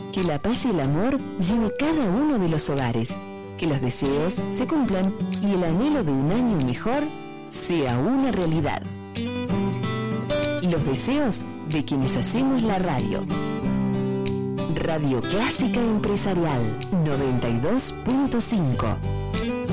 Que la paz y el amor llene cada uno de los hogares. Que los deseos se cumplan y el anhelo de un año mejor sea una realidad. Los deseos de quienes hacemos la radio. Radio Clásica Empresarial 92.5.